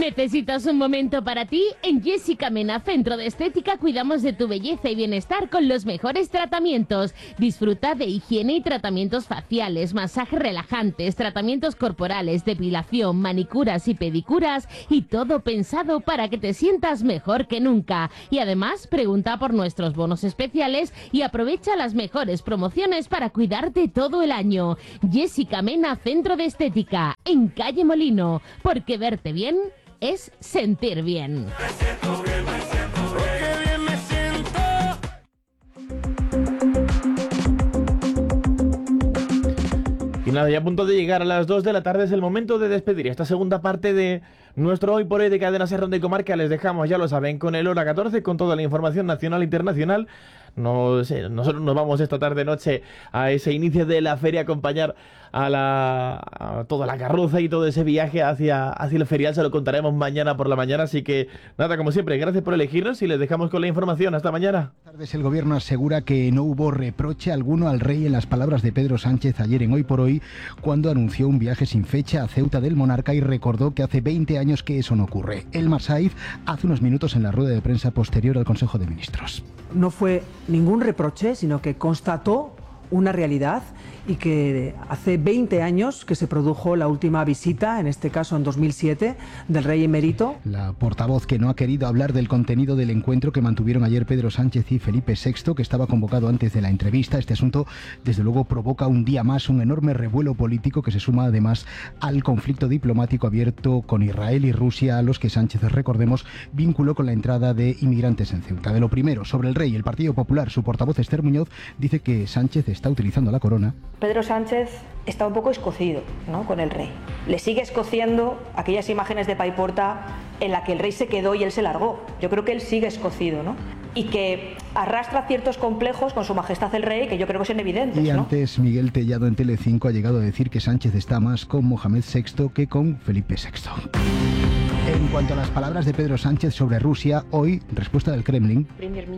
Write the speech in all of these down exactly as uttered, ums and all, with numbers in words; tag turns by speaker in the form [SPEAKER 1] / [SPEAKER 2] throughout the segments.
[SPEAKER 1] ¿Necesitas un momento para ti? En Jessica Mena Centro de Estética cuidamos de tu belleza y bienestar con los mejores tratamientos. Disfruta de higiene y tratamientos faciales, masajes relajantes, tratamientos corporales, depilación, manicuras y pedicuras y todo pensado para que te sientas mejor que nunca. Y además, pregunta por nuestros bonos especiales y aprovecha las mejores promociones para cuidarte todo el año. Jessica Mena Centro de Estética, en Calle Molino, porque verte bien es sentir bien.
[SPEAKER 2] Me siento bien, me siento bien. Qué bien me siento.
[SPEAKER 3] Y nada, ya a punto de llegar a las dos de la tarde es el momento de despedir esta segunda parte de nuestro Hoy por Hoy de Cadena Ser Ronda y Comarca. Les dejamos, ya lo saben, con el Hora catorce, con toda la información nacional e internacional. No sé, nosotros nos vamos esta tarde-noche a ese inicio de la feria a acompañar a, la, a toda la carroza y todo ese viaje hacia, hacia el ferial. Se lo contaremos mañana por la mañana. Así que nada, como siempre, gracias por elegirnos y les dejamos con la información. Hasta mañana.
[SPEAKER 4] Buenas tardes. El gobierno asegura que no hubo reproche alguno al rey en las palabras de Pedro Sánchez ayer en Hoy por Hoy, cuando anunció un viaje sin fecha a Ceuta del monarca y recordó que hace veinte años que eso no ocurre. Elmar Saiz hace unos minutos en la rueda de prensa posterior al Consejo de Ministros.
[SPEAKER 5] No fue ningún reproche, sino que constató una realidad y que hace veinte años que se produjo la última visita, en este caso en dos mil siete, del rey emérito.
[SPEAKER 4] La portavoz que no ha querido hablar del contenido del encuentro que mantuvieron ayer Pedro Sánchez y Felipe sexto, que estaba convocado antes de la entrevista. Este asunto, desde luego, provoca un día más un enorme revuelo político que se suma además al conflicto diplomático abierto con Israel y Rusia, a los que Sánchez, recordemos, vinculó con la entrada de inmigrantes en Ceuta. De lo primero, sobre el rey, el Partido Popular, su portavoz Esther Muñoz dice que Sánchez está utilizando la corona.
[SPEAKER 6] Pedro Sánchez está un poco escocido, ¿no?, con el rey. Le sigue escociendo aquellas imágenes de Paiporta en la que el rey se quedó y él se largó. Yo creo que él sigue escocido, ¿no? Y que arrastra ciertos complejos con su majestad el rey, que yo creo que son evidentes,
[SPEAKER 4] Y
[SPEAKER 6] ¿no?
[SPEAKER 4] antes, Miguel Tellado en Telecinco ha llegado a decir que Sánchez está más con Mohamed sexto que con Felipe sexto. En cuanto a las palabras de Pedro Sánchez sobre Rusia, hoy, respuesta del Kremlin.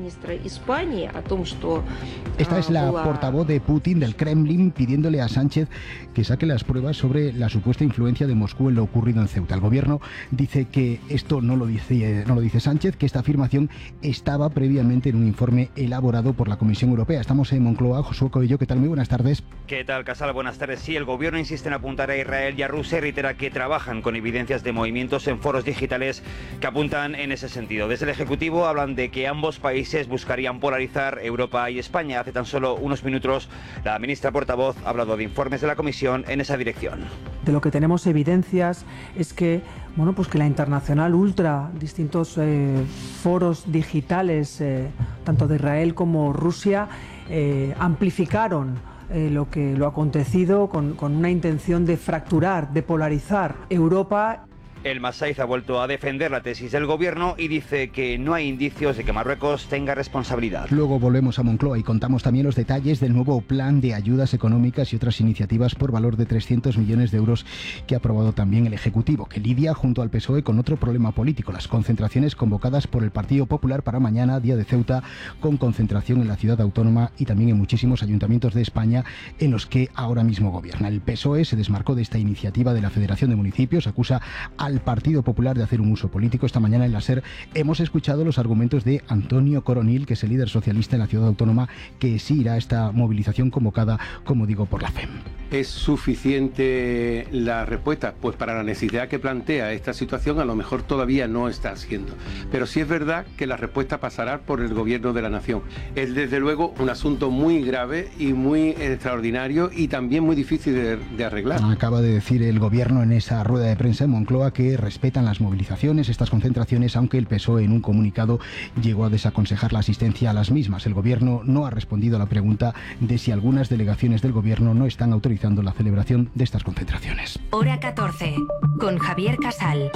[SPEAKER 4] Esta es la portavoz de Putin del Kremlin pidiéndole a Sánchez que saque las pruebas sobre la supuesta influencia de Moscú en lo ocurrido en Ceuta. El gobierno dice que esto no lo dice, no lo dice Sánchez, que esta afirmación estaba previamente en un informe elaborado por la Comisión Europea. Estamos en Moncloa. Josué Coello, ¿qué tal? Muy buenas tardes.
[SPEAKER 7] ¿Qué tal, Casal? Buenas tardes. Sí, el gobierno insiste en apuntar a Israel y a Rusia y reitera que trabajan con evidencias de movimientos en foros digitales que apuntan en ese sentido. Desde el Ejecutivo hablan de que ambos países buscarían polarizar Europa y España. Hace tan solo unos minutos la ministra portavoz ha hablado de informes de la Comisión en esa dirección.
[SPEAKER 5] De lo que tenemos evidencias es que, bueno, pues que la Internacional Ultra, distintos eh, foros digitales, eh, tanto de Israel como Rusia, eh, amplificaron eh, lo que lo acontecido con, con una intención de fracturar, de polarizar Europa.
[SPEAKER 7] El Masaiz ha vuelto a defender la tesis del gobierno y dice que no hay indicios de que Marruecos tenga responsabilidad.
[SPEAKER 4] Luego volvemos a Moncloa y contamos también los detalles del nuevo plan de ayudas económicas y otras iniciativas por valor de trescientos millones de euros que ha aprobado también el Ejecutivo, que lidia junto al P S O E con otro problema político, las concentraciones convocadas por el Partido Popular para mañana, día de Ceuta, con concentración en la ciudad autónoma y también en muchísimos ayuntamientos de España en los que ahora mismo gobierna. El P S O E se desmarcó de esta iniciativa de la Federación de Municipios, acusa al Partido Popular de hacer un uso político. Esta mañana en la SER hemos escuchado los argumentos de Antonio Coronil, que es el líder socialista en la ciudad autónoma, que sí irá a esta movilización convocada, como digo, por la F E M.
[SPEAKER 8] ¿Es suficiente la respuesta? Pues para la necesidad que plantea esta situación a lo mejor todavía no está siendo. Pero sí es verdad que la respuesta pasará por el gobierno de la nación. Es desde luego un asunto muy grave y muy extraordinario y también muy difícil de, de arreglar.
[SPEAKER 4] Acaba de decir el gobierno en esa rueda de prensa en Moncloa que respetan las movilizaciones, estas concentraciones, aunque el P S O E en un comunicado llegó a desaconsejar la asistencia a las mismas. El gobierno no ha respondido a la pregunta de si algunas delegaciones del gobierno no están autorizando la celebración de estas concentraciones.
[SPEAKER 9] Hora catorce, con Javier Casal.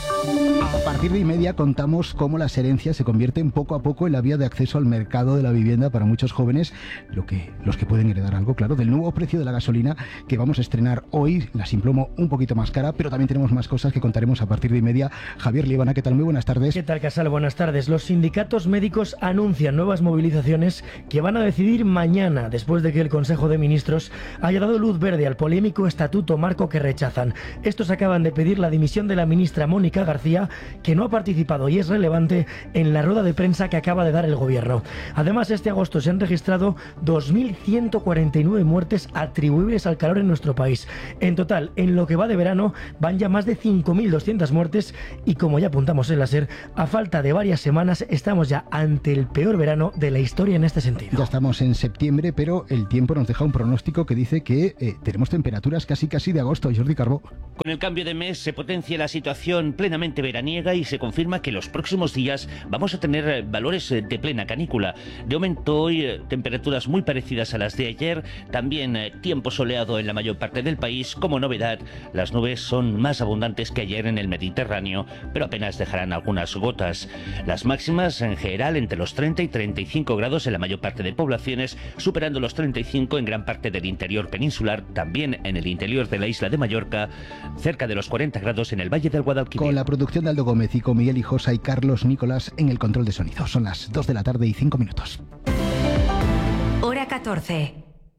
[SPEAKER 4] A partir de y media contamos cómo las herencias se convierten poco a poco en la vía de acceso al mercado de la vivienda para muchos jóvenes, lo que, los que pueden heredar algo, claro, del nuevo precio de la gasolina que vamos a estrenar hoy, la Simplomo un poquito más cara, pero también tenemos más cosas que contaremos a partir de y media. Javier Líbana, ¿qué tal? Muy buenas tardes.
[SPEAKER 10] ¿Qué tal, Casal? Buenas tardes. Los sindicatos médicos anuncian nuevas movilizaciones que van a decidir mañana, después de que el Consejo de Ministros haya dado luz verde al polémico estatuto marco que rechazan. Estos acaban de pedir la dimisión de la ministra Mónica García, que no ha participado y es relevante en la rueda de prensa que acaba de dar el gobierno. Además, este agosto se han registrado dos mil ciento cuarenta y nueve muertes atribuibles al calor en nuestro país. En total, en lo que va de verano, van ya más de cinco mil doscientas muertes y, como ya apuntamos en la SER, a falta de varias semanas estamos ya ante el peor verano de la historia en este sentido.
[SPEAKER 4] Ya estamos en septiembre, pero el tiempo nos deja un pronóstico que dice que eh, tenemos temperaturas casi casi de agosto. Jordi Carbó.
[SPEAKER 11] Con el cambio de mes se potencia la situación plenamente veraniega y se confirma que los próximos días vamos a tener valores de plena canícula. De momento hoy temperaturas muy parecidas a las de ayer, también tiempo soleado en la mayor parte del país. Como novedad, las nubes son más abundantes que ayer en el Mediterráneo, pero apenas dejarán algunas gotas. Las máximas en general entre los treinta y treinta y cinco grados en la mayor parte de poblaciones, superando los treinta y cinco en gran parte del interior peninsular, también en el interior de la isla de Mallorca, cerca de los cuarenta grados en el Valle del Guadalquivir.
[SPEAKER 4] Con la producción de Aldo Gómez y con Miguel Hijosa y Carlos Nicolás en el control de sonido. Son las dos de la tarde y cinco minutos.
[SPEAKER 9] Hora catorce.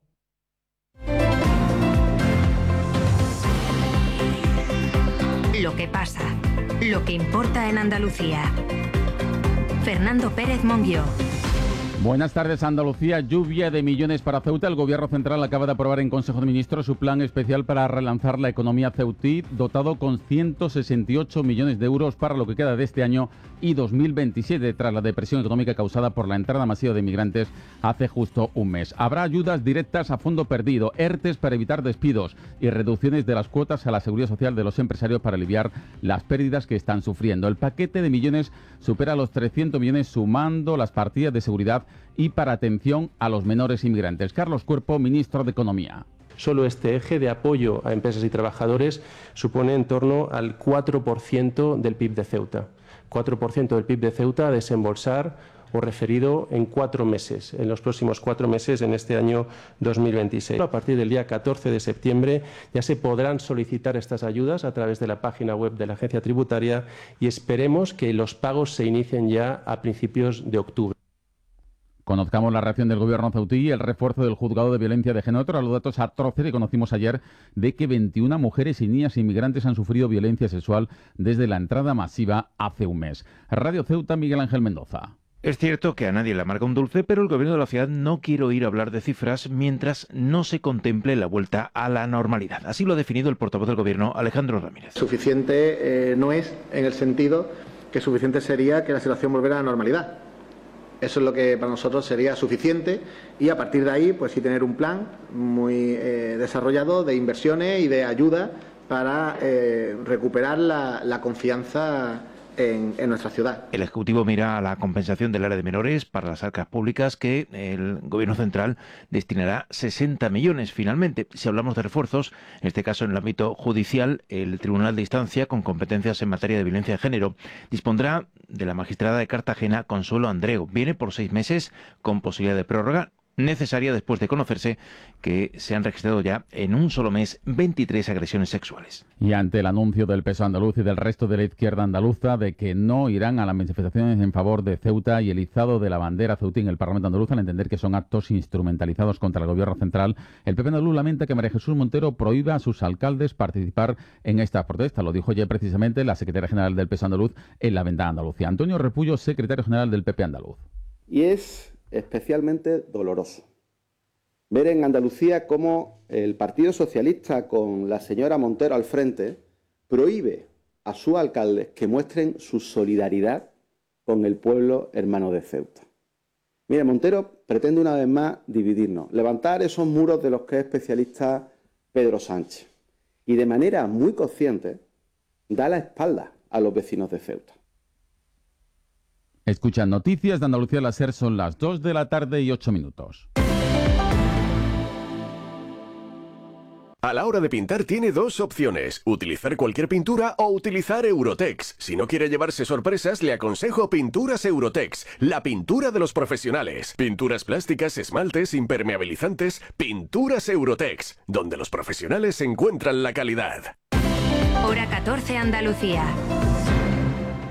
[SPEAKER 9] Lo que pasa, lo que importa en Andalucía. Fernando Pérez Monguió.
[SPEAKER 12] Buenas tardes, Andalucía. Lluvia de millones para Ceuta. El Gobierno Central acaba de aprobar en Consejo de Ministros su plan especial para relanzar la economía ceutí, dotado con ciento sesenta y ocho millones de euros para lo que queda de este año y dos mil veintisiete, tras la depresión económica causada por la entrada masiva de inmigrantes hace justo un mes. Habrá ayudas directas a fondo perdido, ERTES para evitar despidos y reducciones de las cuotas a la seguridad social de los empresarios para aliviar las pérdidas que están sufriendo. El paquete de millones supera los trescientos millones, sumando las partidas de seguridad y para atención a los menores inmigrantes. Carlos Cuerpo, ministro de Economía.
[SPEAKER 13] Solo este eje de apoyo a empresas y trabajadores supone en torno al cuatro por ciento del P I B de Ceuta. cuatro por ciento del P I B de Ceuta a desembolsar o referido en cuatro meses, en los próximos cuatro meses en este año dos mil veintiséis. A partir del día catorce de septiembre ya se podrán solicitar estas ayudas a través de la página web de la Agencia Tributaria y esperemos que los pagos se inicien ya a principios de octubre.
[SPEAKER 12] Conozcamos la reacción del gobierno ceutí y el refuerzo del juzgado de violencia de género tras los datos atroces que conocimos ayer de que veintiuna mujeres y niñas inmigrantes han sufrido violencia sexual desde la entrada masiva hace un mes. Radio Ceuta, Miguel Ángel Mendoza.
[SPEAKER 14] Es cierto que a nadie le amarga un dulce, pero el gobierno de la ciudad no quiere oír hablar de cifras mientras no se contemple la vuelta a la normalidad. Así lo ha definido el portavoz del gobierno, Alejandro Ramírez.
[SPEAKER 15] Suficiente eh, no es en el sentido que suficiente sería que la situación volviera a la normalidad. Eso es lo que para nosotros sería suficiente y a partir de ahí pues sí tener un plan muy eh, desarrollado de inversiones y de ayuda para eh, recuperar la, la confianza en, en nuestra ciudad.
[SPEAKER 14] El Ejecutivo mira a la compensación del área de menores para las arcas públicas, que el Gobierno Central destinará sesenta millones finalmente. Si hablamos de refuerzos, en este caso en el ámbito judicial, el Tribunal de Instancia, con competencias en materia de violencia de género, dispondrá de la magistrada de Cartagena, Consuelo Andreu. Viene por seis meses con posibilidad de prórroga, necesaria después de conocerse que se han registrado ya en un solo mes veintitrés agresiones sexuales.
[SPEAKER 12] Y ante el anuncio del P S O E andaluz y del resto de la izquierda andaluza de que no irán a las manifestaciones en favor de Ceuta y el izado de la bandera ceutí en el Parlamento andaluz, al entender que son actos instrumentalizados contra el gobierno central, el P P andaluz lamenta que María Jesús Montero prohíba a sus alcaldes participar en esta protesta. Lo dijo ayer precisamente la secretaria general del P S O E andaluz en la Ventana Andalucía. Antonio Repullo, secretario general del P P andaluz.
[SPEAKER 16] Y es especialmente doloroso ver en Andalucía cómo el Partido Socialista, con la señora Montero al frente, prohíbe a sus alcaldes que muestren su solidaridad con el pueblo hermano de Ceuta. Mire, Montero pretende una vez más dividirnos, levantar esos muros de los que es especialista Pedro Sánchez y de manera muy consciente da la espalda a los vecinos de Ceuta.
[SPEAKER 12] Escuchan Noticias de Andalucía, la SER, son las dos de la tarde y ocho minutos.
[SPEAKER 17] A la hora de pintar tiene dos opciones, utilizar cualquier pintura o utilizar Eurotex. Si no quiere llevarse sorpresas, le aconsejo Pinturas Eurotex, la pintura de los profesionales. Pinturas plásticas, esmaltes, impermeabilizantes, Pinturas Eurotex, donde los profesionales encuentran la calidad.
[SPEAKER 9] Hora catorce, Andalucía.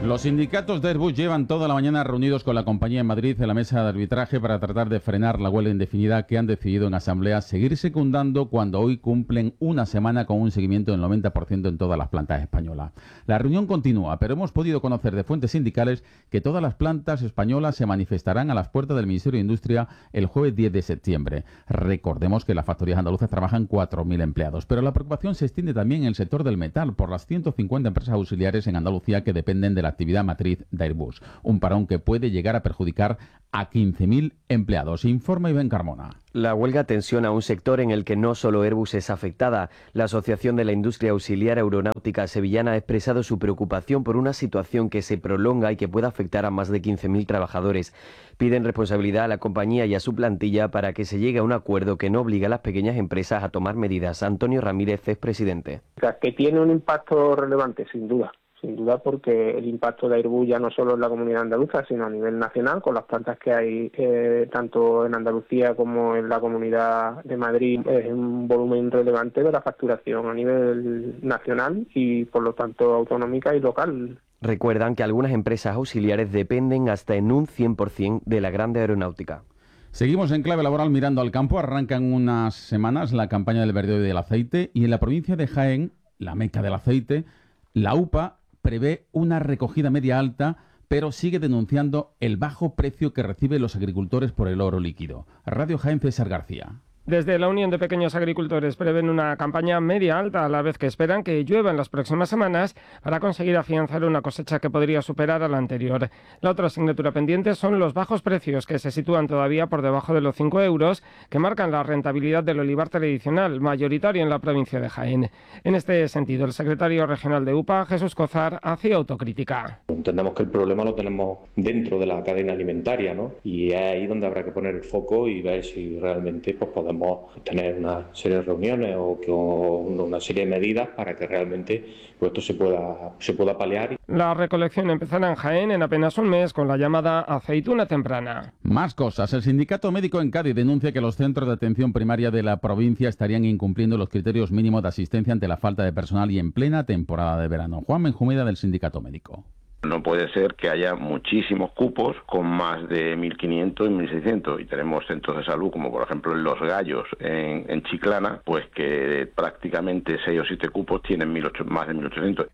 [SPEAKER 12] Los sindicatos de Airbus llevan toda la mañana reunidos con la compañía en Madrid en la mesa de arbitraje para tratar de frenar la huelga indefinida que han decidido en asamblea seguir secundando cuando hoy cumplen una semana con un seguimiento del noventa por ciento en todas las plantas españolas. La reunión continúa, pero hemos podido conocer de fuentes sindicales que todas las plantas españolas se manifestarán a las puertas del Ministerio de Industria el jueves diez de septiembre. Recordemos que las factorías andaluzas trabajan cuatro mil empleados, pero la preocupación se extiende también en el sector del metal por las ciento cincuenta empresas auxiliares en Andalucía que dependen de la actividad matriz de Airbus. Un parón que puede llegar a perjudicar a quince mil empleados. Informa Iván Carmona.
[SPEAKER 18] La huelga tensiona un sector en el que no solo Airbus es afectada. La Asociación de la Industria Auxiliar Aeronáutica Sevillana ha expresado su preocupación por una situación que se prolonga y que puede afectar a más de quince mil trabajadores. Piden responsabilidad a la compañía y a su plantilla para que se llegue a un acuerdo que no obligue a las pequeñas empresas a tomar medidas. Antonio Ramírez es presidente.
[SPEAKER 19] O sea, que tiene un impacto relevante, sin duda. Sin duda, porque el impacto de Airbus ya no solo en la comunidad andaluza, sino a nivel nacional, con las plantas que hay eh, tanto en Andalucía como en la Comunidad de Madrid, es un volumen relevante de la facturación a nivel nacional y, por lo tanto, autonómica y local.
[SPEAKER 18] Recuerdan que algunas empresas auxiliares dependen hasta en un cien por ciento de la grande aeronáutica.
[SPEAKER 12] Seguimos en clave laboral mirando al campo. Arrancan unas semanas la campaña del verdeo y del aceite y en la provincia de Jaén, la meca del aceite, la U P A prevé una recogida media alta, pero sigue denunciando el bajo precio que reciben los agricultores por el oro líquido. Radio Jaén, César García.
[SPEAKER 20] Desde la Unión de Pequeños Agricultores prevén una campaña media alta, a la vez que esperan que llueva en las próximas semanas para conseguir afianzar una cosecha que podría superar a la anterior. La otra asignatura pendiente son los bajos precios, que se sitúan todavía por debajo de los cinco euros, que marcan la rentabilidad del olivar tradicional, mayoritario en la provincia de Jaén. En este sentido, el secretario regional de U P A, Jesús Cozar, hacía autocrítica.
[SPEAKER 21] Entendemos que el problema lo tenemos dentro de la cadena alimentaria, ¿no? Y es ahí donde habrá que poner el foco y ver si realmente pues, podemos tener una serie de reuniones o, que, o una serie de medidas para que realmente pues, esto se pueda, se pueda paliar.
[SPEAKER 20] La recolección empezará en Jaén en apenas un mes con la llamada aceituna temprana.
[SPEAKER 12] Más cosas. El Sindicato Médico en Cádiz denuncia que los centros de atención primaria de la provincia estarían incumpliendo los criterios mínimos de asistencia ante la falta de personal y en plena temporada de verano. Juan Menjumeda, del Sindicato Médico.
[SPEAKER 22] No puede ser que haya muchísimos cupos con más de mil quinientos y mil seiscientos y tenemos centros de salud como por ejemplo en Los Gallos, en, en Chiclana, pues que prácticamente seis o siete cupos tienen mil ocho, más de mil ochocientos.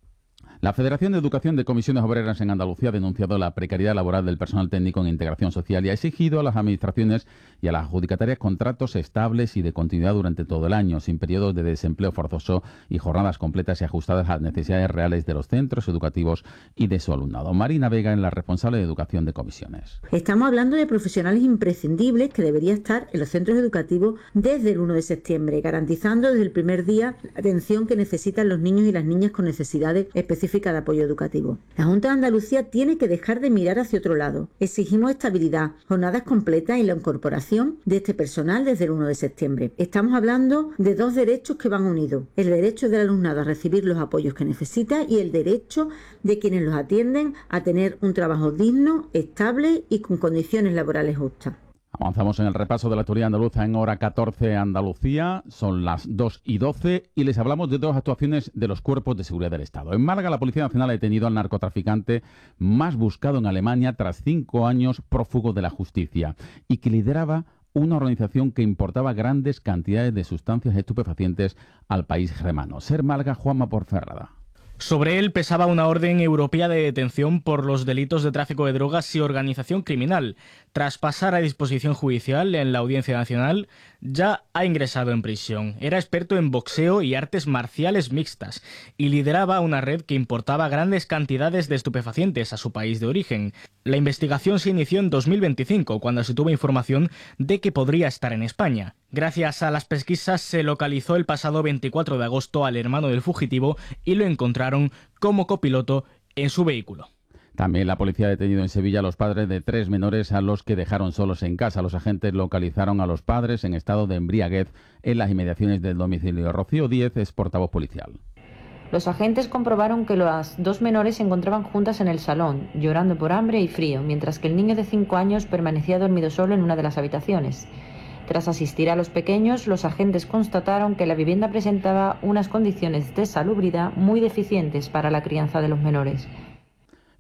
[SPEAKER 12] La Federación de Educación de Comisiones Obreras en Andalucía ha denunciado la precariedad laboral del personal técnico en integración social y ha exigido a las administraciones y a las adjudicatarias contratos estables y de continuidad durante todo el año, sin periodos de desempleo forzoso y jornadas completas y ajustadas a las necesidades reales de los centros educativos y de su alumnado. Marina Vega, es la responsable de Educación de Comisiones.
[SPEAKER 23] Estamos hablando de profesionales imprescindibles que deberían estar en los centros educativos desde el uno de septiembre, garantizando desde el primer día la atención que necesitan los niños y las niñas con necesidades específicas de apoyo educativo. La Junta de Andalucía tiene que dejar de mirar hacia otro lado. Exigimos estabilidad, jornadas completas y la incorporación de este personal desde el uno de septiembre. Estamos hablando de dos derechos que van unidos: el derecho del alumnado a recibir los apoyos que necesita y el derecho de quienes los atienden a tener un trabajo digno, estable y con condiciones laborales justas.
[SPEAKER 12] Avanzamos en el repaso de la actualidad andaluza en hora catorce Andalucía. Son las dos y doce y les hablamos de dos actuaciones de los cuerpos de seguridad del Estado. En Málaga, la Policía Nacional ha detenido al narcotraficante más buscado en Alemania tras cinco años prófugo de la justicia y que lideraba una organización que importaba grandes cantidades de sustancias estupefacientes al país germano. Ser Málaga, Juanma Porferrada.
[SPEAKER 24] Sobre él pesaba una orden europea de detención por los delitos de tráfico de drogas y organización criminal. Tras pasar a disposición judicial en la Audiencia Nacional, ya ha ingresado en prisión. Era experto en boxeo y artes marciales mixtas y lideraba una red que importaba grandes cantidades de estupefacientes a su país de origen. La investigación se inició en dos mil veinticinco, cuando se tuvo información de que podría estar en España. Gracias a las pesquisas se localizó el pasado veinticuatro de agosto al hermano del fugitivo y lo encontraron como copiloto en su vehículo.
[SPEAKER 12] También la policía ha detenido en Sevilla a los padres de tres menores a los que dejaron solos en casa. Los agentes localizaron a los padres en estado de embriaguez en las inmediaciones del domicilio. Rocío Díez es portavoz policial.
[SPEAKER 25] Los agentes comprobaron que las dos menores se encontraban juntas en el salón, llorando por hambre y frío, mientras que el niño de cinco años permanecía dormido solo en una de las habitaciones. Tras asistir a los pequeños, los agentes constataron que la vivienda presentaba unas condiciones de salubridad muy deficientes para la crianza de los menores.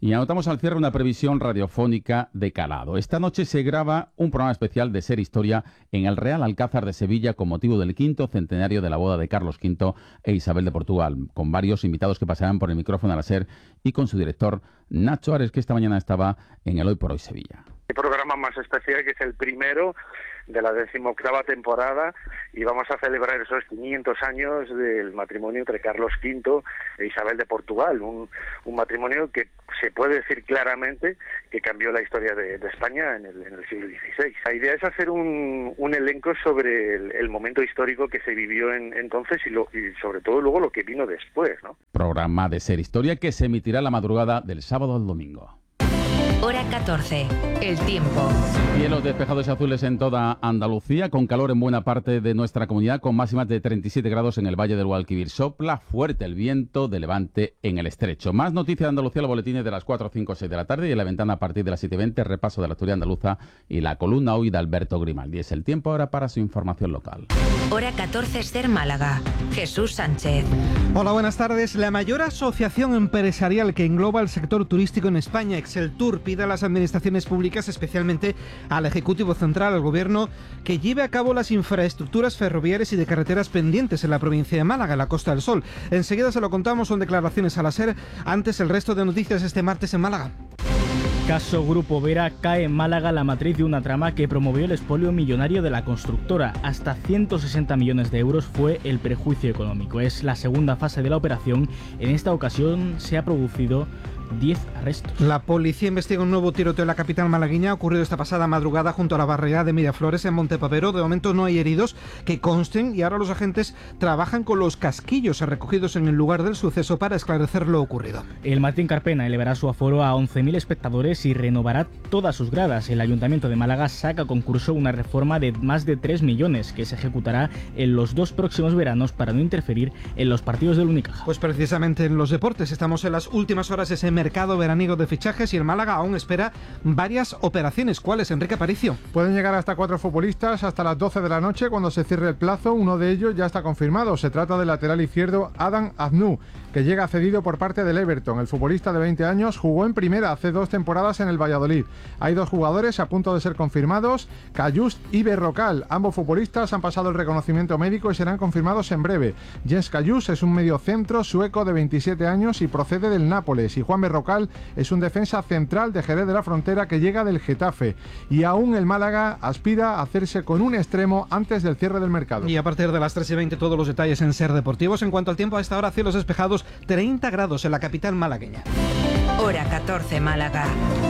[SPEAKER 12] Y anotamos al cierre una previsión radiofónica de calado. Esta noche se graba un programa especial de Ser Historia en el Real Alcázar de Sevilla con motivo del quinto centenario de la boda de Carlos quinto e Isabel de Portugal, con varios invitados que pasarán por el micrófono a la SER y con su director Nacho Ares, que esta mañana estaba en el Hoy por Hoy Sevilla.
[SPEAKER 1] El programa más especial, que es el primero de la decimoctava temporada, y vamos a celebrar esos quinientos años del matrimonio entre Carlos quinto e Isabel de Portugal, un, un matrimonio que se puede decir claramente que cambió la historia de, de España en el, en el siglo dieciséis. La idea es hacer un, un elenco sobre el, el momento histórico que se vivió en, entonces y, lo, y sobre todo luego lo que vino después, ¿no?
[SPEAKER 12] Programa de Ser Historia que se emitirá la madrugada del sábado al domingo.
[SPEAKER 9] Hora catorce. El tiempo.
[SPEAKER 12] Cielos despejados y azules en toda Andalucía, con calor en buena parte de nuestra comunidad, con máximas de treinta y siete grados en el Valle del Guadalquivir. Sopla fuerte el viento de levante en el estrecho. Más noticias de Andalucía, los boletines de las cuatro, cinco, seis de la tarde y en la ventana a partir de las siete y veinte, repaso de la actualidad andaluza y la columna hoy de Alberto Grimaldi. Es el tiempo ahora para su información local.
[SPEAKER 9] Hora catorce, Ser Málaga. Jesús Sánchez.
[SPEAKER 2] Hola, buenas tardes. La mayor asociación empresarial que engloba el sector turístico en España, Exceltur, pide a las administraciones públicas, especialmente al Ejecutivo Central, al Gobierno, que lleve a cabo las infraestructuras ferroviarias y de carreteras pendientes en la provincia de Málaga, en la Costa del Sol. Enseguida se lo contamos, son declaraciones a la SER. Antes, el resto de noticias este martes en Málaga.
[SPEAKER 24] Caso Grupo Vera, cae en Málaga la matriz de una trama que promovió el expolio millonario de la constructora. Hasta ciento sesenta millones de euros fue el perjuicio económico. Es la segunda fase de la operación. En esta ocasión se ha producido diez arrestos.
[SPEAKER 2] La policía investiga un nuevo tiroteo en la capital malagueña, ocurrido esta pasada madrugada junto a la barriada de Miraflores en Montepavero. De momento no hay heridos que consten y ahora los agentes trabajan con los casquillos recogidos en el lugar del suceso para esclarecer lo ocurrido.
[SPEAKER 24] El Martín Carpena elevará su aforo a once mil espectadores y renovará todas sus gradas. El Ayuntamiento de Málaga saca a concurso una reforma de más de tres millones que se ejecutará en los dos próximos veranos para no interferir en los partidos del Unicaja.
[SPEAKER 2] Pues precisamente en los deportes estamos en las últimas horas de ese mercado veraniego de fichajes y el Málaga aún espera varias operaciones. ¿Cuáles, Enrique Aparicio?
[SPEAKER 3] Pueden llegar hasta cuatro futbolistas hasta las doce de la noche cuando se cierre el plazo. Uno de ellos ya está confirmado. Se trata del lateral izquierdo Adam Aznou, que llega cedido por parte del Everton. El futbolista de veinte años jugó en primera hace dos temporadas en el Valladolid. Hay dos jugadores a punto de ser confirmados, Cayust y Berrocal. Ambos futbolistas han pasado el reconocimiento médico y serán confirmados en breve. Jens Cayust es un mediocentro sueco de veintisiete años y procede del Nápoles, y Juan Berrocal es un defensa central de Jerez de la Frontera que llega del Getafe. Y aún el Málaga aspira a hacerse con un extremo antes del cierre del mercado.
[SPEAKER 2] Y a partir de las tres y veinte todos los detalles en Ser Deportivos. En cuanto al tiempo, a esta hora cielos despejados, treinta grados en la capital malagueña.
[SPEAKER 9] Hora catorce, Málaga.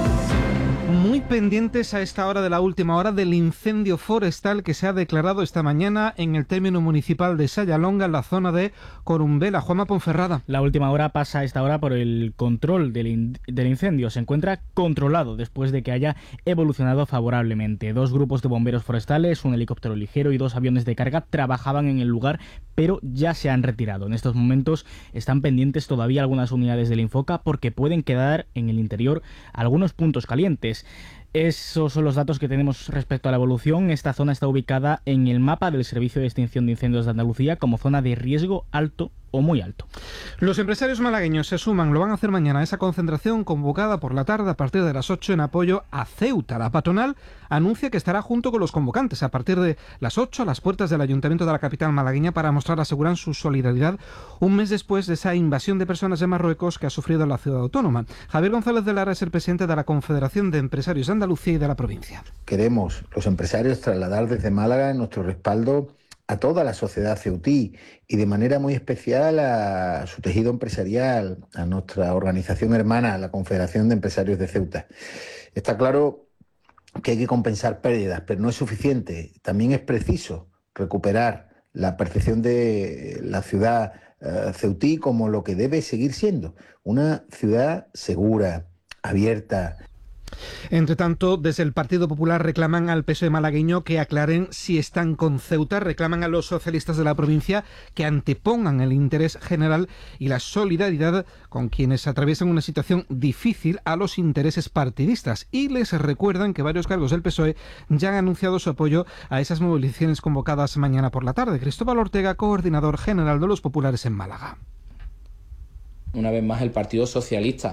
[SPEAKER 2] Muy pendientes a esta hora de la última hora del incendio forestal que se ha declarado esta mañana en el término municipal de Sayalonga, en la zona de Corumbela. Juanma Ponferrada.
[SPEAKER 24] La última hora pasa a esta hora por el control del, in del incendio. Se encuentra controlado después de que haya evolucionado favorablemente. Dos grupos de bomberos forestales, un helicóptero ligero y dos aviones de carga trabajaban en el lugar, pero ya se han retirado. En estos momentos están pendientes todavía algunas unidades del Infoca porque pueden quedar en el interior algunos puntos calientes. Esos son los datos que tenemos respecto a la evolución. Esta zona está ubicada en el mapa del Servicio de Extinción de Incendios de Andalucía como zona de riesgo alto o muy alto.
[SPEAKER 2] Los empresarios malagueños se suman, lo van a hacer mañana, a esa concentración convocada por la tarde a partir de las ocho en apoyo a Ceuta. La patronal anuncia que estará junto con los convocantes a partir de las ocho a las puertas del Ayuntamiento de la capital malagueña para mostrar, aseguran, su solidaridad un mes después de esa invasión de personas de Marruecos que ha sufrido la ciudad autónoma. Javier González de Lara es el presidente de la Confederación de Empresarios de Andalucía y de la provincia.
[SPEAKER 5] Queremos, los empresarios, trasladar desde Málaga nuestro respaldo a toda la sociedad ceutí y de manera muy especial a su tejido empresarial, a nuestra organización hermana, la Confederación de Empresarios de Ceuta. Está claro que hay que compensar pérdidas, pero no es suficiente. También es preciso recuperar la percepción de la ciudad uh, ceutí como lo que debe seguir siendo, una ciudad segura, abierta.
[SPEAKER 2] Entre tanto, desde el Partido Popular reclaman al P S O E malagueño que aclaren si están con Ceuta, reclaman a los socialistas de la provincia que antepongan el interés general y la solidaridad con quienes atraviesan una situación difícil a los intereses partidistas, y les recuerdan que varios cargos del P S O E ya han anunciado su apoyo a esas movilizaciones convocadas mañana por la tarde. Cristóbal Ortega, coordinador general de los populares en Málaga.
[SPEAKER 6] Una vez más, el Partido Socialista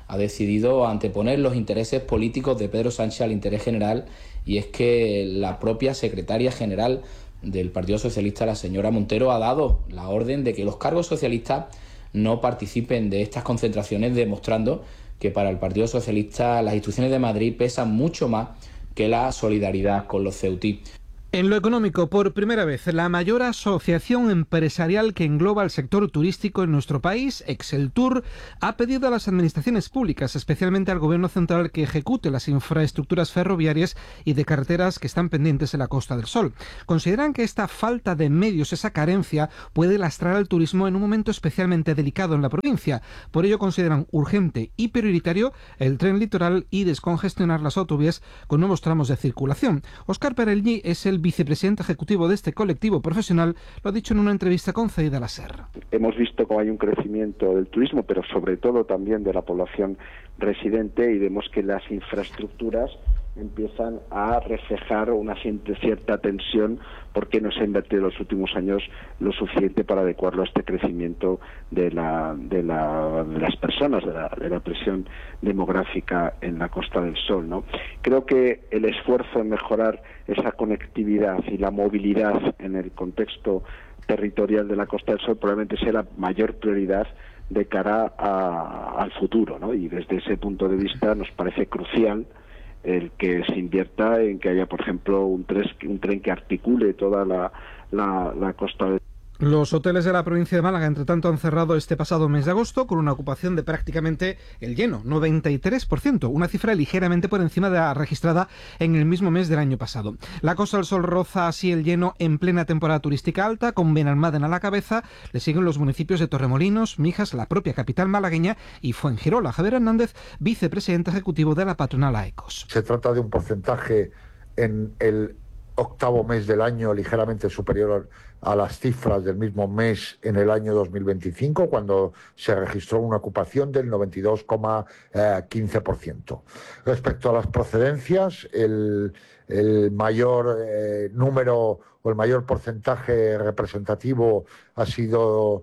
[SPEAKER 6] ha decidido anteponer los intereses políticos de Pedro Sánchez al interés general, y es que la propia secretaria general del Partido Socialista, la señora Montero, ha dado la orden de que los cargos socialistas no participen de estas concentraciones, demostrando que para el Partido Socialista las instrucciones de Madrid pesan mucho más que la solidaridad con los ceutí.
[SPEAKER 2] En lo económico, por primera vez, la mayor asociación empresarial que engloba el sector turístico en nuestro país, Exceltur, ha pedido a las administraciones públicas, especialmente al Gobierno central, que ejecute las infraestructuras ferroviarias y de carreteras que están pendientes en la Costa del Sol. Consideran que esta falta de medios, esa carencia, puede lastrar al turismo en un momento especialmente delicado en la provincia. Por ello consideran urgente y prioritario el tren litoral y descongestionar las autovías con nuevos tramos de circulación. Óscar Perellí es el vicepresidente ejecutivo de este colectivo profesional, lo ha dicho en una entrevista concedida a la SER.
[SPEAKER 7] Hemos visto cómo hay un crecimiento del turismo, pero sobre todo también de la población residente, y vemos que las infraestructuras empiezan a reflejar una cierta tensión porque no se ha invertido en los últimos años lo suficiente para adecuarlo a este crecimiento de, la, de, la, de las personas, de la, de la presión demográfica en la Costa del Sol, ¿no? Creo que el esfuerzo en mejorar esa conectividad y la movilidad en el contexto territorial de la Costa del Sol probablemente sea la mayor prioridad de cara a, al futuro, ¿no? Y desde ese punto de vista nos parece crucial el que se invierta en que haya, por ejemplo, un, tres, un tren que articule toda la, la, la costa de...
[SPEAKER 2] Los hoteles de la provincia de Málaga, entre tanto, han cerrado este pasado mes de agosto con una ocupación de prácticamente el lleno, noventa y tres por ciento, una cifra ligeramente por encima de la registrada en el mismo mes del año pasado. La Costa del Sol roza así el lleno en plena temporada turística alta, con Benalmádena a la cabeza. Le siguen los municipios de Torremolinos, Mijas, la propia capital malagueña, y Fuengirola. Javier Hernández, vicepresidente ejecutivo de la patronal AECOS.
[SPEAKER 8] Se trata de un porcentaje en el octavo mes del año ligeramente superior a las cifras del mismo mes en el año dos mil veinticinco, cuando se registró una ocupación del noventa y dos coma quince por ciento. Respecto a las procedencias, el, el mayor eh, número o el mayor porcentaje representativo ha sido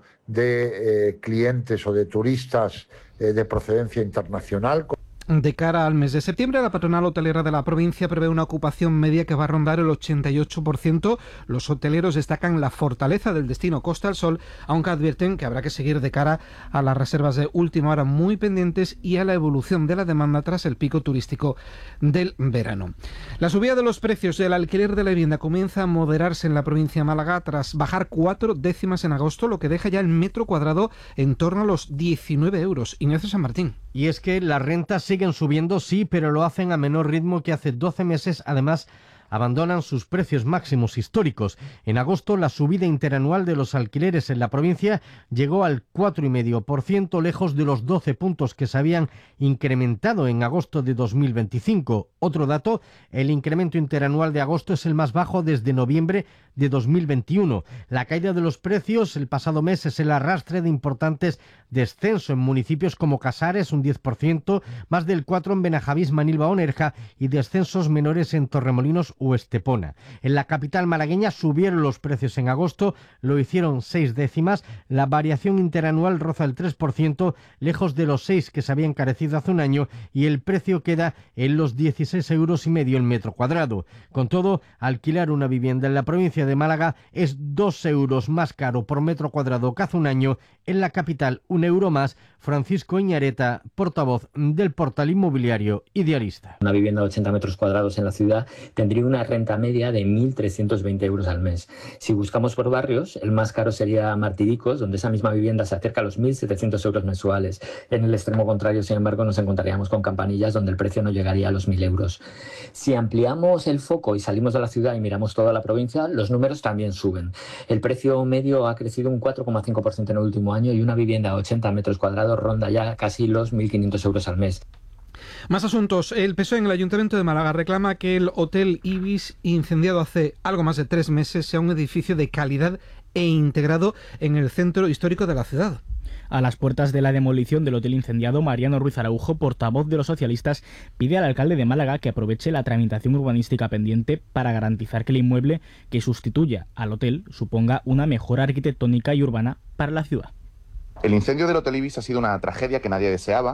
[SPEAKER 8] de eh, clientes o de turistas eh, de procedencia internacional.
[SPEAKER 2] De cara al mes de septiembre, la patronal hotelera de la provincia prevé una ocupación media que va a rondar el ochenta y ocho por ciento. Los hoteleros destacan la fortaleza del destino Costa del Sol, aunque advierten que habrá que seguir de cara a las reservas de última hora muy pendientes y a la evolución de la demanda tras el pico turístico del verano. La subida de los precios del alquiler de la vivienda comienza a moderarse en la provincia de Málaga tras bajar cuatro décimas en agosto, lo que deja ya el metro cuadrado en torno a los diecinueve euros. Ignacio San Martín.
[SPEAKER 10] Y es que las rentas siguen subiendo, sí, pero lo hacen a menor ritmo que hace doce meses. Además, abandonan sus precios máximos históricos. En agosto, la subida interanual de los alquileres en la provincia llegó al cuatro coma cinco por ciento, lejos de los doce puntos que se habían incrementado en agosto de dos mil veinticinco. Otro dato, el incremento interanual de agosto es el más bajo desde noviembre de dos mil veintiuno. La caída de los precios el pasado mes es el arrastre de importantes descensos en municipios como Casares, un diez por ciento, más del cuatro por ciento en Benajavís, Manilva o Nerja, y descensos menores en Torremolinos o Estepona. En la capital malagueña subieron los precios en agosto, lo hicieron seis décimas. La variación interanual roza el tres por ciento, lejos de los seis que se habían encarecido hace un año, y el precio queda en los dieciséis euros y medio el metro cuadrado. Con todo, alquilar una vivienda en la provincia de Málaga es dos euros más caro por metro cuadrado que hace un año. En la capital, un euro más. Francisco Iñareta, portavoz del portal inmobiliario Idealista.
[SPEAKER 11] Una vivienda de ochenta metros cuadrados en la ciudad tendría una renta media de mil trescientos veinte euros al mes. Si buscamos por barrios, el más caro sería Martiricos, donde esa misma vivienda se acerca a los mil setecientos euros mensuales. En el extremo contrario, sin embargo, nos encontraríamos con Campanillas, donde el precio no llegaría a los mil euros. Si ampliamos el foco y salimos de la ciudad y miramos toda la provincia, los números también suben. El precio medio ha crecido un cuatro coma cinco por ciento en el último año y una vivienda de ochenta metros cuadrados ronda ya casi los mil quinientos euros al mes.
[SPEAKER 2] Más asuntos. El P S O E en el Ayuntamiento de Málaga reclama que el Hotel Ibis, incendiado hace algo más de tres meses, sea un edificio de calidad e integrado en el centro histórico de la ciudad.
[SPEAKER 24] A las puertas de la demolición del hotel incendiado, Mariano Ruiz Araujo, portavoz de los socialistas, pide al alcalde de Málaga que aproveche la tramitación urbanística pendiente para garantizar que el inmueble que sustituya al hotel suponga una mejora arquitectónica y urbana para la ciudad.
[SPEAKER 26] El incendio del Hotel Ibis ha sido una tragedia que nadie deseaba,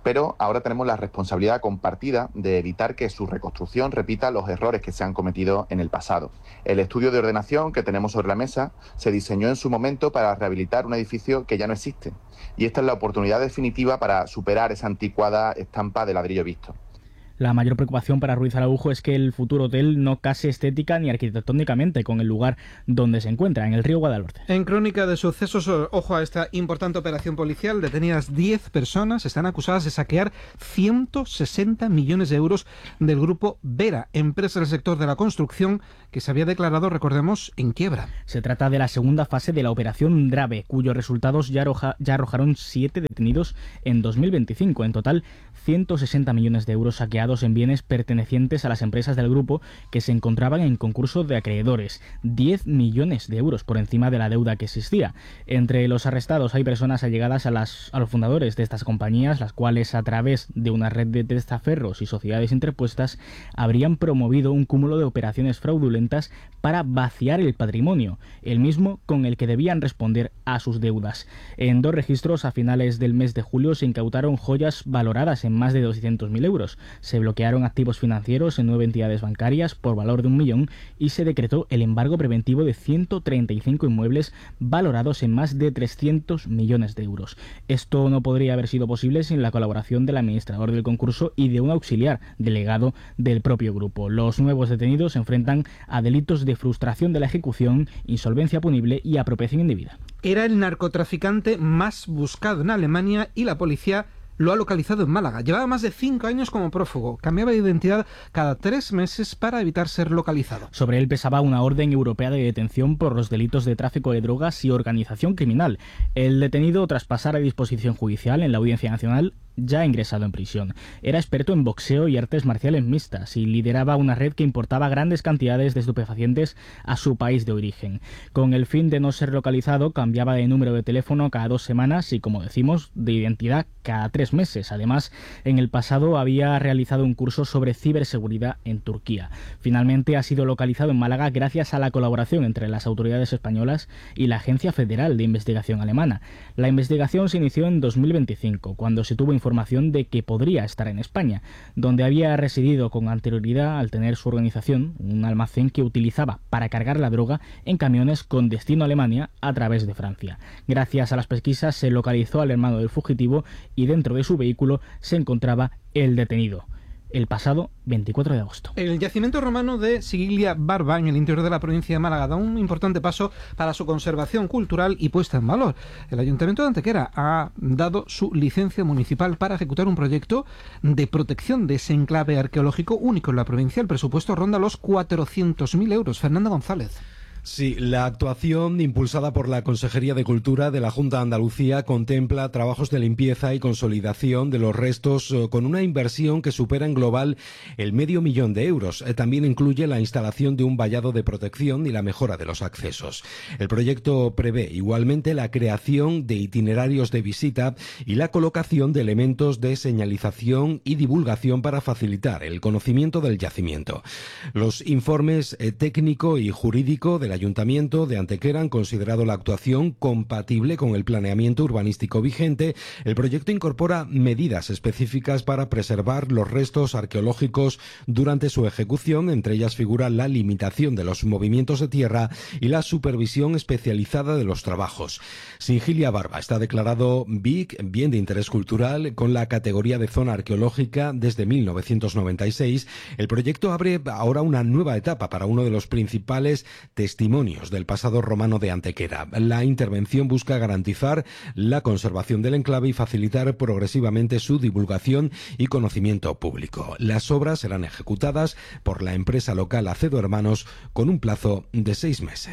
[SPEAKER 4] pero ahora tenemos la responsabilidad compartida de evitar que su reconstrucción repita los errores que se han cometido en el pasado. El estudio de ordenación que tenemos sobre la mesa se diseñó en su momento para rehabilitar un edificio que ya no existe, y esta es la oportunidad definitiva para superar esa anticuada estampa de ladrillo visto.
[SPEAKER 24] La mayor preocupación para Ruiz Araujo es que el futuro hotel no case estética ni arquitectónicamente con el lugar donde se encuentra, en el río Guadalhorce.
[SPEAKER 2] En Crónica de Sucesos, ojo a esta importante operación policial. Detenidas diez personas, están acusadas de saquear ciento sesenta millones de euros del grupo Vera, empresa del sector de la construcción que se había declarado, recordemos, en quiebra.
[SPEAKER 24] Se trata de la segunda fase de la operación Drave, cuyos resultados ya, arroja, ya arrojaron siete detenidos en dos mil veinticinco. En total, ciento sesenta millones de euros saqueados en bienes pertenecientes a las empresas del grupo que se encontraban en concurso de acreedores, diez millones de euros por encima de la deuda que existía. Entre los arrestados hay personas allegadas a, las, a los fundadores de estas compañías, las cuales a través de una red de testaferros y sociedades interpuestas habrían promovido un cúmulo de operaciones fraudulentas para vaciar el patrimonio, el mismo con el que debían responder a sus deudas. En dos registros a finales del mes de julio se incautaron joyas valoradas en más de doscientos mil euros. Se bloquearon activos financieros en nueve entidades bancarias por valor de un millón y se decretó el embargo preventivo de ciento treinta y cinco inmuebles valorados en más de trescientos millones de euros. Esto no podría haber sido posible sin la colaboración del administrador del concurso y de un auxiliar delegado del propio grupo. Los nuevos detenidos se enfrentan a delitos de frustración de la ejecución, insolvencia punible y apropiación indebida.
[SPEAKER 2] Era el narcotraficante más buscado en Alemania y la policía lo ha localizado en Málaga. Llevaba más de cinco años como prófugo. Cambiaba de identidad cada tres meses para evitar ser localizado.
[SPEAKER 24] Sobre él pesaba una orden europea de detención por los delitos de tráfico de drogas y organización criminal. El detenido, tras pasar a disposición judicial en la Audiencia Nacional, ya ha ingresado en prisión. Era experto en boxeo y artes marciales mixtas y lideraba una red que importaba grandes cantidades de estupefacientes a su país de origen. Con el fin de no ser localizado, cambiaba de número de teléfono cada dos semanas y, como decimos, de identidad cada tres meses. Además, en el pasado había realizado un curso sobre ciberseguridad en Turquía. Finalmente ha sido localizado en Málaga gracias a la colaboración entre las autoridades españolas y la Agencia Federal de Investigación alemana. La investigación se inició en dos mil veinticinco, cuando se tuvo información información de que podría estar en España, donde había residido con anterioridad al tener su organización un almacén que utilizaba para cargar la droga en camiones con destino a Alemania a través de Francia. Gracias a las pesquisas se localizó al hermano del fugitivo y dentro de su vehículo se encontraba el detenido. El pasado veinticuatro de agosto.
[SPEAKER 2] El yacimiento romano de Sigilla Barba, en el interior de la provincia de Málaga, da un importante paso para su conservación cultural y puesta en valor. El Ayuntamiento de Antequera ha dado su licencia municipal para ejecutar un proyecto de protección de ese enclave arqueológico único en la provincia. El presupuesto ronda los cuatrocientos mil euros. Fernando González.
[SPEAKER 13] Sí, la actuación impulsada por la Consejería de Cultura de la Junta de Andalucía contempla trabajos de limpieza y consolidación de los restos con una inversión que supera en global el medio millón de euros. También incluye la instalación de un vallado de protección y la mejora de los accesos. El proyecto prevé igualmente la creación de itinerarios de visita y la colocación de elementos de señalización y divulgación para facilitar el conocimiento del yacimiento. Los informes eh, técnico y jurídico de la Ayuntamiento de Antequera han considerado la actuación compatible con el planeamiento urbanístico vigente. El proyecto incorpora medidas específicas para preservar los restos arqueológicos durante su ejecución. Entre ellas figura la limitación de los movimientos de tierra y la supervisión especializada de los trabajos. Sigilla Barba está declarado B I C, Bien de Interés Cultural, con la categoría de zona arqueológica desde mil novecientos noventa y seis. El proyecto abre ahora una nueva etapa para uno de los principales testimonios del pasado romano de Antequera. La intervención busca garantizar la conservación del enclave y facilitar progresivamente su divulgación y conocimiento público. Las obras serán ejecutadas por la empresa local Acedo Hermanos con un plazo de seis meses.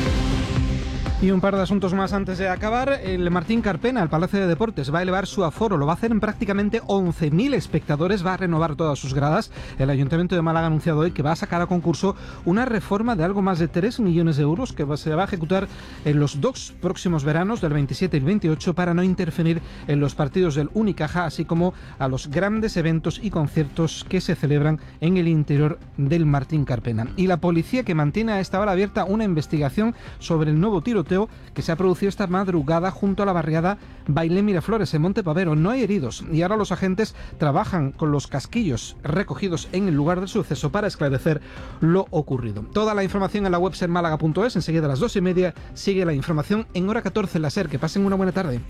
[SPEAKER 2] Y un par de asuntos más antes de acabar. El Martín Carpena, el Palacio de Deportes, va a elevar su aforo. Lo va a hacer en prácticamente once mil espectadores. Va a renovar todas sus gradas. El Ayuntamiento de Málaga ha anunciado hoy que va a sacar a concurso una reforma de algo más de tres millones de euros que se va a ejecutar en los dos próximos veranos, del veintisiete y el veintiocho, para no interferir en los partidos del Unicaja, así como a los grandes eventos y conciertos que se celebran en el interior del Martín Carpena. Y la policía, que mantiene a esta hora abierta una investigación sobre el nuevo tiroteo tiroteo que se ha producido esta madrugada junto a la barriada Bailén Miraflores, en Monte Pavero. No hay heridos y ahora los agentes trabajan con los casquillos recogidos en el lugar del suceso para esclarecer lo ocurrido. Toda la información en la web ser málaga punto es. Enseguida a las dos y media sigue la información en hora catorce en la SER. Que pasen una buena tarde.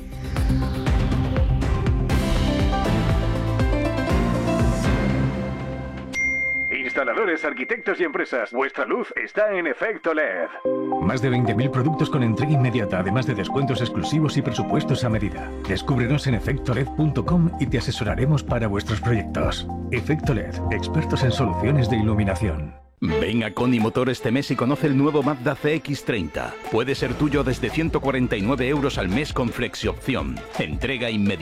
[SPEAKER 14] Instaladores, arquitectos y empresas, vuestra luz está en Efecto L E D.
[SPEAKER 15] Más de veinte mil productos con entrega inmediata, además de descuentos exclusivos y presupuestos a medida. Descúbrenos en efecto led punto com y te asesoraremos para vuestros proyectos. Efecto L E D, expertos en soluciones de iluminación.
[SPEAKER 16] Ven a Coni Motor este mes y conoce el nuevo Mazda C X treinta. Puede ser tuyo desde ciento cuarenta y nueve euros al mes con flexiopción. Entrega inmediata.